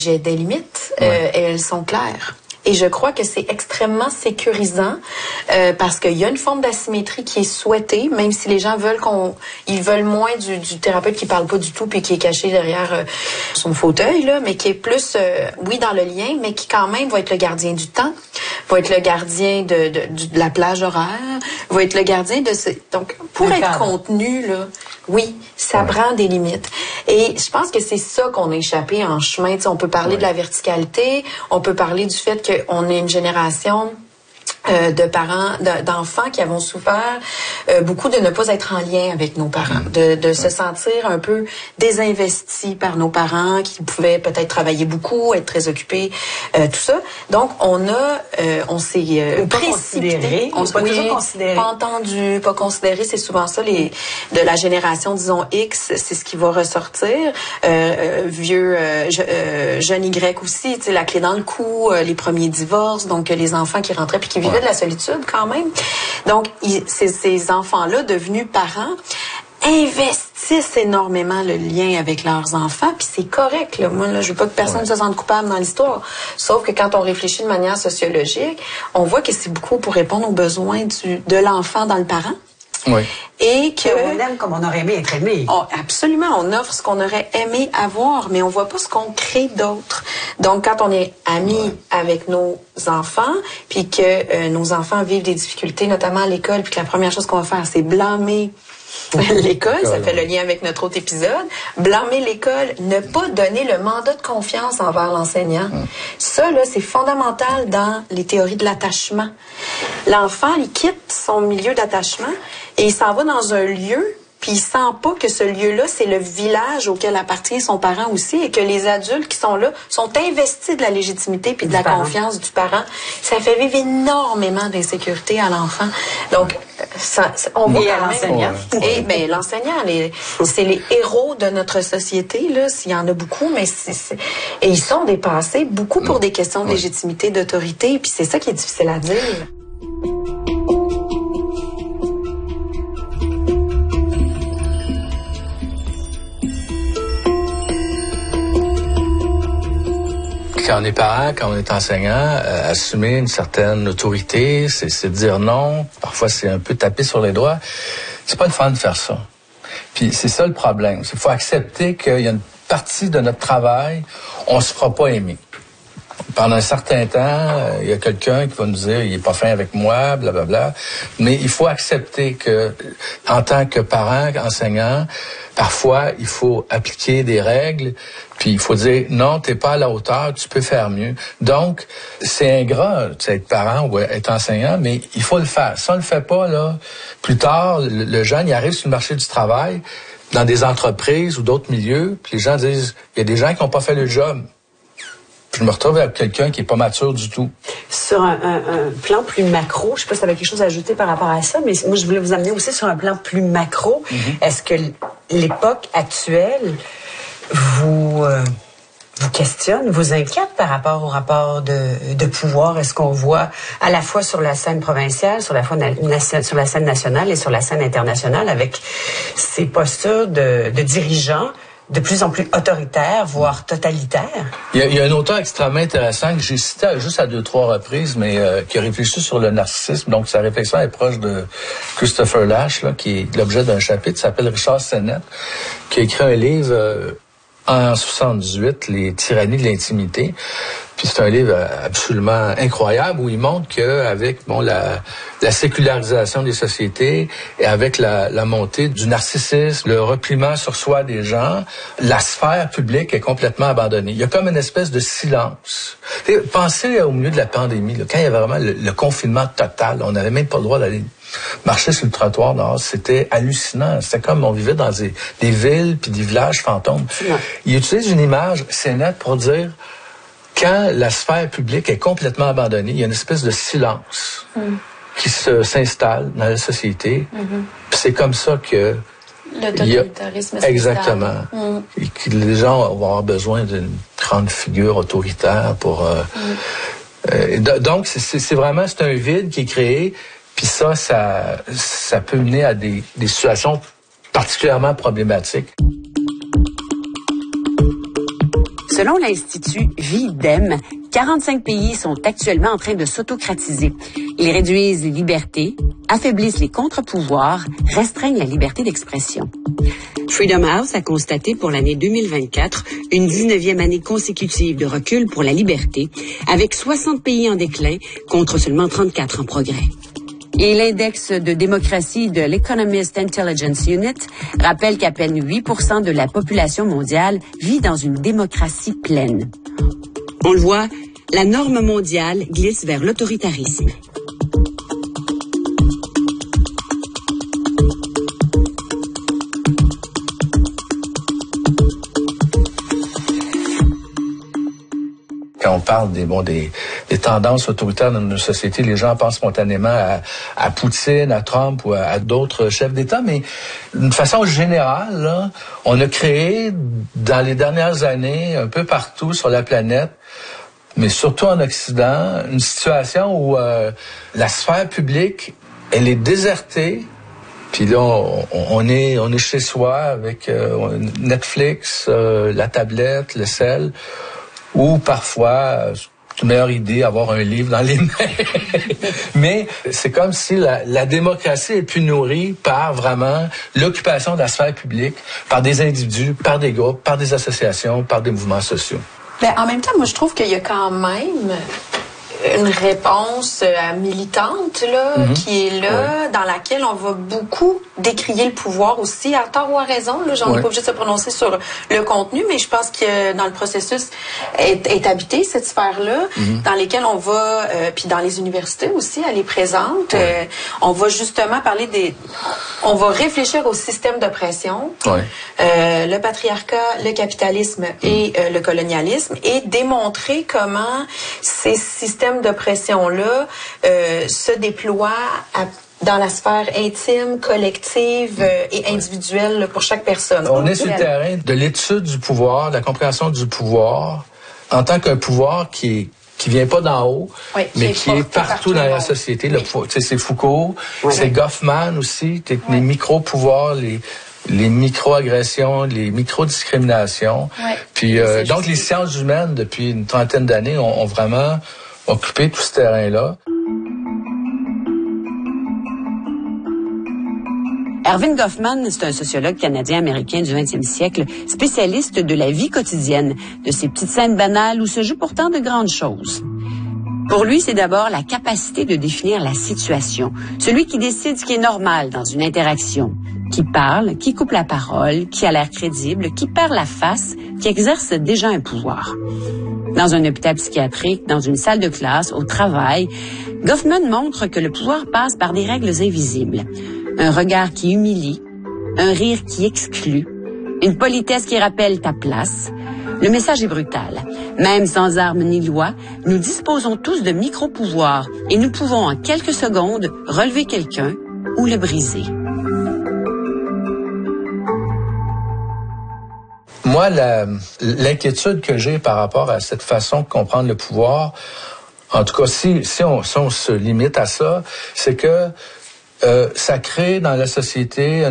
J'ai des limites et elles sont claires. Et je crois que c'est extrêmement sécurisant parce qu'il y a une forme d'asymétrie qui est souhaitée, même si les gens veulent ils veulent moins du thérapeute qui parle pas du tout puis qui est caché derrière son fauteuil là, mais qui est plus oui dans le lien, mais qui quand même va être le gardien du temps, va être le gardien de la plage horaire, va être le gardien de donc pour être contenu là, oui, ça prend des limites. Et je pense que c'est ça qu'on a échappé en chemin. T'sais, on peut parler de la verticalité, on peut parler du fait qu'on est une génération de parents, d'enfants qui avons souffert beaucoup de ne pas être en lien avec nos parents, de se sentir un peu désinvestis par nos parents qui pouvaient peut-être travailler beaucoup, être très occupés, tout ça. Donc on s'est précipité, on pas toujours considéré, pas entendu, pas considéré. C'est souvent ça de la génération disons X, c'est ce qui va ressortir. Jeune Y aussi, tu sais, la clé dans le cou, les premiers divorces, donc les enfants qui rentraient puis qui vivaient de la solitude quand même. Donc, ces enfants-là, devenus parents, investissent énormément le lien avec leurs enfants, puis c'est correct. Là. Moi, là, je veux pas que personne se sente coupable dans l'histoire. Sauf que quand on réfléchit de manière sociologique, on voit que c'est beaucoup pour répondre aux besoins de l'enfant dans le parent. Oui. Et on aime comme on aurait aimé être aimé. Absolument, on offre ce qu'on aurait aimé avoir, mais on voit pas ce qu'on crée d'autre. Donc, quand on est amis avec nos enfants, puis que nos enfants vivent des difficultés, notamment à l'école, puis que la première chose qu'on va faire, c'est blâmer l'école, ça fait le lien avec notre autre épisode. Blâmer l'école, ne pas donner le mandat de confiance envers l'enseignant. Ça, là, c'est fondamental dans les théories de l'attachement. L'enfant, il quitte son milieu d'attachement et il s'en va dans un lieu, puis il sent pas que ce lieu-là, c'est le village auquel appartient son parent aussi et que les adultes qui sont là sont investis de la légitimité puis de la confiance du parent. Ça fait vivre énormément d'insécurité à l'enfant. Donc, on voit à l'enseignant. Et ben l'enseignant, c'est les héros de notre société là. S'il y en a beaucoup, mais et ils sont dépassés beaucoup pour des questions de légitimité, d'autorité. Puis c'est ça qui est difficile à dire. Quand on est parent, quand on est enseignant, assumer une certaine autorité, c'est dire non. Parfois, c'est un peu taper sur les doigts. C'est pas le fun de faire ça. Puis c'est ça le problème. Il faut accepter qu'il y a une partie de notre travail, on se fera pas aimer. Pendant un certain temps, il y a quelqu'un qui va nous dire il est pas fin avec moi, blablabla. Mais il faut accepter que, en tant que parent, enseignant, parfois il faut appliquer des règles. Puis il faut dire non, t'es pas à la hauteur, tu peux faire mieux. Donc c'est ingrat, tu sais, être parent ou être enseignant, mais il faut le faire. Si on le fait pas là, plus tard, le jeune il arrive sur le marché du travail, dans des entreprises ou d'autres milieux, puis les gens disent il y a des gens qui n'ont pas fait le job. Je me retrouve avec quelqu'un qui est pas mature du tout. Sur un plan plus macro, je sais pas si tu avais quelque chose à ajouter par rapport à ça, mais moi, je voulais vous amener aussi sur un plan plus macro. Est-ce que l'époque actuelle vous questionne, vous inquiète par rapport au rapport de pouvoir? Est-ce qu'on voit à la fois sur la scène provinciale, sur la scène nationale et sur la scène internationale avec ces postures de dirigeants de plus en plus autoritaire, voire totalitaire? Il y a un auteur extrêmement intéressant que j'ai cité juste à 2-3 reprises, mais qui a réfléchi sur le narcissisme. Donc, sa réflexion est proche de Christopher Lasch, là, qui est l'objet d'un chapitre, qui s'appelle Richard Sennett, qui a écrit un livre en 78, Les tyrannies de l'intimité. Puis c'est un livre absolument incroyable où il montre que avec la sécularisation des sociétés et avec la montée du narcissisme, le repliement sur soi des gens, la sphère publique est complètement abandonnée. Il y a comme une espèce de silence. Pensez au milieu de la pandémie, là, quand il y avait vraiment le confinement total, on n'avait même pas le droit d'aller marcher sur le trottoir dehors, c'était hallucinant. C'était comme on vivait dans des villes puis des villages fantômes. Il utilise une image, c'est net pour dire quand la sphère publique est complètement abandonnée, il y a une espèce de silence qui s'installe dans la société. C'est comme ça que le totalitarisme exactement. Et que les gens vont avoir besoin d'une grande figure autoritaire pour. Donc c'est vraiment un vide qui est créé. Puis ça peut mener à des situations particulièrement problématiques. Selon l'Institut Vie-Dem, 45 pays sont actuellement en train de s'autocratiser. Ils réduisent les libertés, affaiblissent les contre-pouvoirs, restreignent la liberté d'expression. Freedom House a constaté pour l'année 2024 une 19e année consécutive de recul pour la liberté, avec 60 pays en déclin contre seulement 34 en progrès. Et l'index de démocratie de l'Economist Intelligence Unit rappelle qu'à peine 8% de la population mondiale vit dans une démocratie pleine. On le voit, la norme mondiale glisse vers l'autoritarisme. Quand on parle des tendances autoritaires dans nos sociétés, les gens pensent spontanément à Poutine, à Trump ou à d'autres chefs d'État, mais d'une façon générale, là, on a créé dans les dernières années, un peu partout sur la planète, mais surtout en Occident, une situation où la sphère publique, elle est désertée. Puis là, on est chez soi avec Netflix, la tablette, le cell. Ou parfois, c'est une meilleure idée avoir un livre dans les mains. Mais c'est comme si la démocratie est plus nourrie par vraiment l'occupation de la sphère publique, par des individus, par des groupes, par des associations, par des mouvements sociaux. Ben, en même temps, moi, je trouve qu'il y a quand même une réponse militante là, qui est là, dans laquelle on va beaucoup décrier le pouvoir aussi, à tort ou à raison. Là, j'en ai pas obligé de se prononcer sur le contenu, mais je pense que dans le processus est habité cette sphère-là, dans lesquelles on va, puis dans les universités aussi, elle est présente. On va justement parler on va réfléchir au système d'oppression, le patriarcat, le capitalisme et le colonialisme, et démontrer comment ces systèmes d'oppression-là se déploient dans la sphère intime, collective et individuelle pour chaque personne. On est sur le terrain de l'étude du pouvoir, de la compréhension du pouvoir, en tant qu'un pouvoir qui vient pas d'en haut, mais qui est partout dans la société. C'est Foucault, c'est Goffman aussi, les micro-pouvoirs, les micro-agressions, les micro-discriminations. Puis donc les sciences humaines, depuis une trentaine d'années, ont vraiment occupé tout ce terrain-là. Erving Goffman, c'est un sociologue canadien-américain du 20e siècle, spécialiste de la vie quotidienne, de ces petites scènes banales où se jouent pourtant de grandes choses. Pour lui, c'est d'abord la capacité de définir la situation, celui qui décide ce qui est normal dans une interaction, qui parle, qui coupe la parole, qui a l'air crédible, qui perd la face, qui exerce déjà un pouvoir. Dans un hôpital psychiatrique, dans une salle de classe, au travail, Goffman montre que le pouvoir passe par des règles invisibles. Un regard qui humilie, un rire qui exclut, une politesse qui rappelle ta place. Le message est brutal. Même sans armes ni loi, nous disposons tous de micro-pouvoirs et nous pouvons en quelques secondes relever quelqu'un ou le briser. Moi, l'inquiétude que j'ai par rapport à cette façon de comprendre le pouvoir, en tout cas, si on se limite à ça, c'est que ça crée dans la société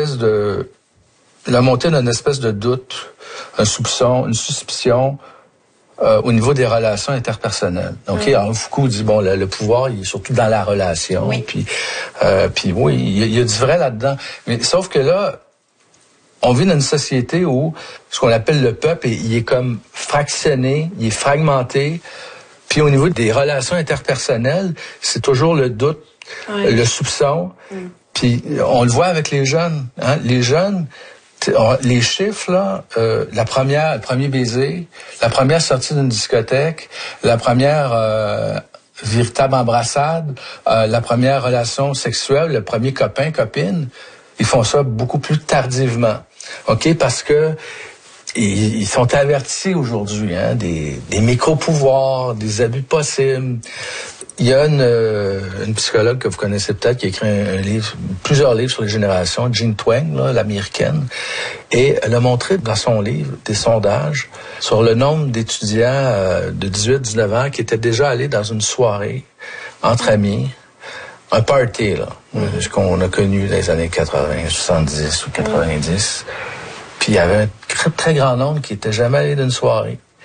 la montée d'une espèce de doute, un soupçon, une suspicion au niveau des relations interpersonnelles. Donc, alors, Foucault dit, bon, le pouvoir, il est surtout dans la relation. Puis oui, il y a du vrai là-dedans. Mais sauf que là, on vit dans une société où ce qu'on appelle le peuple, il est comme fractionné, il est fragmenté. Puis au niveau des relations interpersonnelles, c'est toujours le doute, le soupçon. Puis on le voit avec les jeunes. Hein? Les jeunes, les chiffres, là, le premier baiser, la première sortie d'une discothèque, la première véritable embrassade, la première relation sexuelle, le premier copain, copine, ils font ça beaucoup plus tardivement. OK? Parce que ils sont avertis aujourd'hui, hein, des micro-pouvoirs, des abus possibles. Il y a une psychologue que vous connaissez peut-être qui a écrit plusieurs livres sur les générations, Jean Twenge, là, l'américaine, et elle a montré dans son livre des sondages sur le nombre d'étudiants de 18-19 ans qui étaient déjà allés dans une soirée entre amis, un party, là, ce qu'on a connu dans les années 80, 70 ou 90. Puis il y avait un très, très grand nombre qui n'était jamais allé d'une soirée.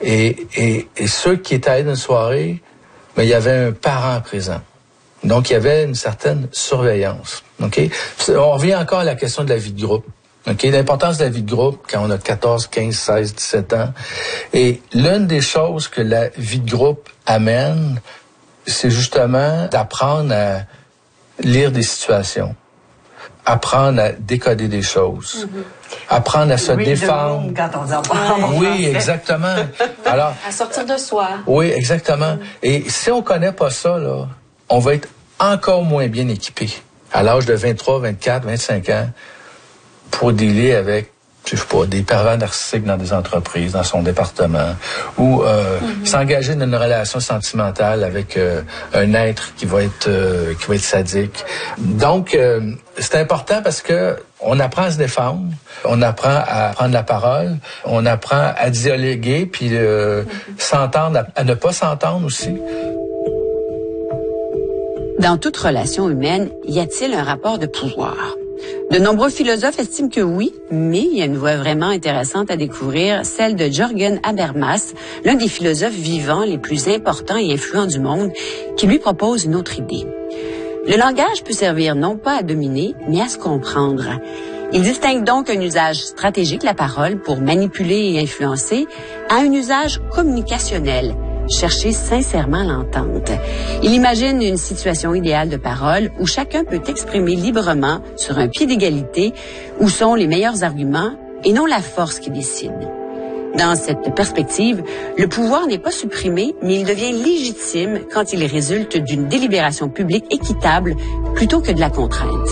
Et ceux qui étaient allés dans une soirée, mais il y avait un parent présent. Donc, il y avait une certaine surveillance. OK? On revient encore à la question de la vie de groupe. OK? L'importance de la vie de groupe quand on a 14, 15, 16, 17 ans. Et l'une des choses que la vie de groupe amène, c'est justement d'apprendre à lire des situations, apprendre à décoder des choses, apprendre à se défendre. Quand on dit en parle. Oui, exactement. Alors, à sortir de soi. Oui, exactement. Et si on connaît pas ça, là, on va être encore moins bien équipé à l'âge de 23, 24, 25 ans pour dealer avec, je sais pas, des pervers narcissiques dans des entreprises, dans son département, ou s'engager dans une relation sentimentale avec un être qui va être sadique. Donc, c'est important parce que on apprend à se défendre, on apprend à prendre la parole, on apprend à dialoguer, puis s'entendre, à ne pas s'entendre aussi. Dans toute relation humaine, y a-t-il un rapport de pouvoir? De nombreux philosophes estiment que oui, mais il y a une voie vraiment intéressante à découvrir, celle de Jürgen Habermas, l'un des philosophes vivants les plus importants et influents du monde, qui lui propose une autre idée. Le langage peut servir non pas à dominer, mais à se comprendre. Il distingue donc un usage stratégique de la parole pour manipuler et influencer à un usage communicationnel, chercher sincèrement l'entente. Il imagine une situation idéale de parole où chacun peut exprimer librement, sur un pied d'égalité, où sont les meilleurs arguments et non la force qui décide. Dans cette perspective, le pouvoir n'est pas supprimé, mais il devient légitime quand il résulte d'une délibération publique équitable plutôt que de la contrainte.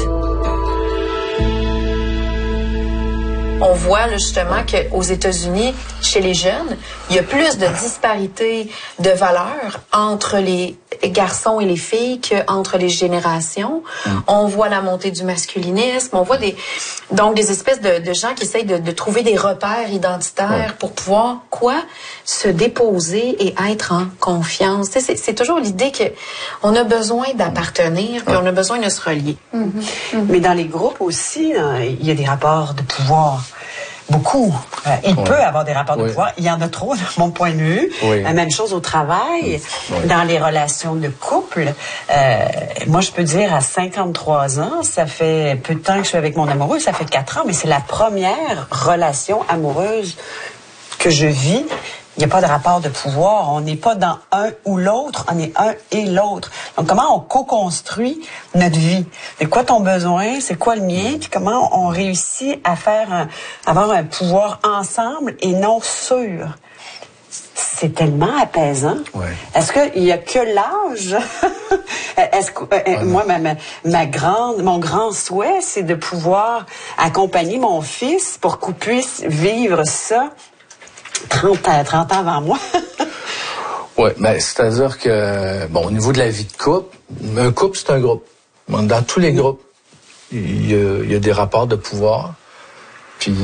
On voit là, justement qu'aux États-Unis, chez les jeunes, il y a plus de disparité de valeurs entre les garçons et les filles qu'entre les générations. On voit la montée du masculinisme. On voit des espèces de gens qui essayent de trouver des repères identitaires pour pouvoir, se déposer et être en confiance. C'est toujours l'idée qu'on a besoin d'appartenir, puis on a besoin de se relier. Mais dans les groupes aussi, il y a des rapports de pouvoir. Beaucoup. Il peut avoir des rapports de pouvoir. Il y en a trop, de mon point de vue. Même chose au travail, dans les relations de couple. Moi, je peux dire, à 53 ans, ça fait peu de temps que je suis avec mon amoureux, ça fait 4 ans, mais c'est la première relation amoureuse que je vis. Il n'y a pas de rapport de pouvoir. On n'est pas dans un ou l'autre, on est un et l'autre. Donc, comment on co-construit notre vie? C'est quoi ton besoin? C'est quoi le mien? Puis comment on réussit à avoir un pouvoir ensemble et non sur? C'est tellement apaisant. Est-ce qu'il y a que l'âge? Est-ce que moi, mon grand souhait, c'est de pouvoir accompagner mon fils pour qu'on puisse vivre ça 30 ans avant moi. Oui, ben, c'est-à-dire que, au niveau de la vie de couple, un couple, c'est un groupe. Dans tous les groupes, il y a des rapports de pouvoir. Puis,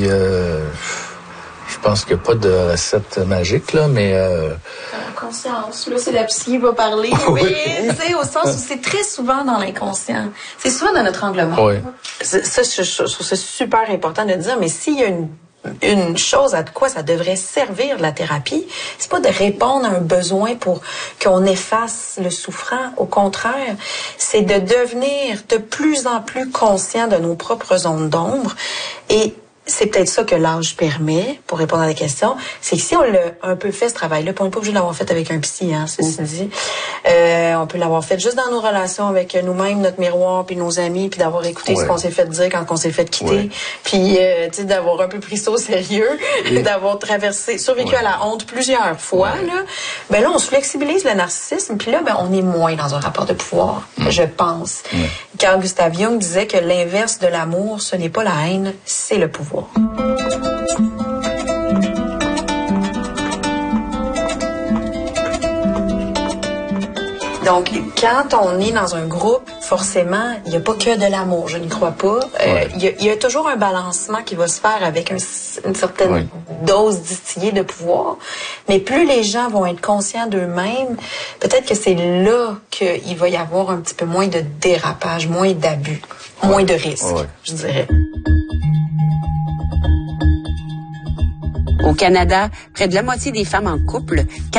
je pense qu'il n'y a pas de recette magique, là, mais... Conscience, là, c'est la psy qui va parler. Mais, tu sais, au sens où c'est très souvent dans l'inconscient. C'est souvent dans notre angle mort. Ça, je trouve ça super important de dire, mais s'il y a une chose à quoi ça devrait servir de la thérapie, c'est pas de répondre à un besoin pour qu'on efface le souffrant. Au contraire, c'est de devenir de plus en plus conscient de nos propres zones d'ombre. Et c'est peut-être ça que l'âge permet, pour répondre à la question, c'est que si on l'a un peu fait, ce travail-là, puis on n'est pas obligé de l'avoir fait avec un psy, ceci dit, on peut l'avoir fait juste dans nos relations avec nous-mêmes, notre miroir, puis nos amis, puis d'avoir écouté ce qu'on s'est fait dire quand on s'est fait quitter, puis tu sais, d'avoir un peu pris ça au sérieux, d'avoir survécu à la honte plusieurs fois, là, on se flexibilise le narcissisme, puis là, on est moins dans un rapport de pouvoir, je pense. Carl Gustav Jung disait que l'inverse de l'amour, ce n'est pas la haine, c'est le pouvoir. Donc, quand on est dans un groupe, forcément, il n'y a pas que de l'amour, je n'y crois pas. Il y a toujours un balancement qui va se faire avec une certaine dose distillée de pouvoir. Mais plus les gens vont être conscients d'eux-mêmes, peut-être que c'est là qu'il va y avoir un petit peu moins de dérapage, moins d'abus, moins de risques, je dirais. Au Canada, près de la moitié des femmes en couple